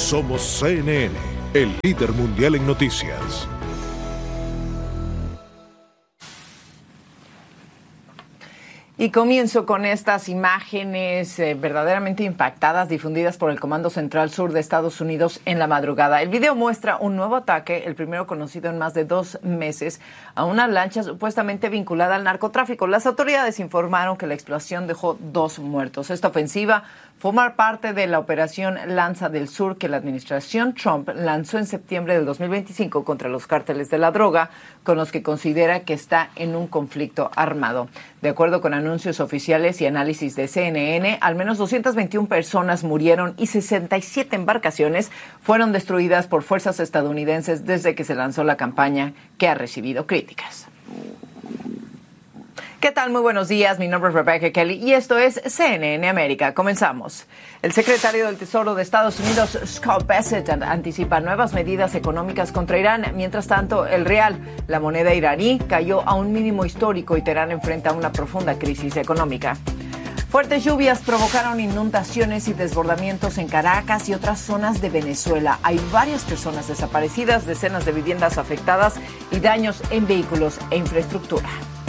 Somos CNN, el líder mundial en noticias. Y comienzo con estas imágenes verdaderamente impactadas difundidas por el Comando Central Sur de Estados Unidos en la madrugada. El video muestra un nuevo ataque, el primero conocido en más de 2 meses, a una lancha supuestamente vinculada al narcotráfico. Las autoridades informaron que la explosión dejó 2 muertos. Esta ofensiva forma parte de la operación Lanza del Sur que la administración Trump lanzó en septiembre del 2025 contra los cárteles de la droga, con los que considera que está en un conflicto armado. De acuerdo con anuncios oficiales y análisis de CNN, al menos 221 personas murieron y 67 embarcaciones fueron destruidas por fuerzas estadounidenses desde que se lanzó la campaña, que ha recibido críticas. ¿Qué tal? Muy buenos días. Mi nombre es Rebecca Kelly y esto es CNN América. Comenzamos. El secretario del Tesoro de Estados Unidos, Scott Bessent, anticipa nuevas medidas económicas contra Irán. Mientras tanto, el real, la moneda iraní, cayó a un mínimo histórico y Teherán enfrenta una profunda crisis económica. Fuertes lluvias provocaron inundaciones y desbordamientos en Caracas y otras zonas de Venezuela. Hay varias personas desaparecidas, decenas de viviendas afectadas y daños en vehículos e infraestructura.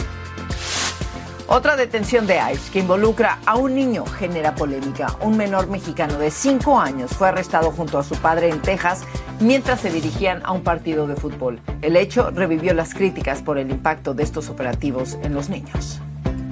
Otra detención de ICE que involucra a un niño genera polémica. Un menor mexicano de 5 años fue arrestado junto a su padre en Texas mientras se dirigían a un partido de fútbol. El hecho revivió las críticas por el impacto de estos operativos en los niños.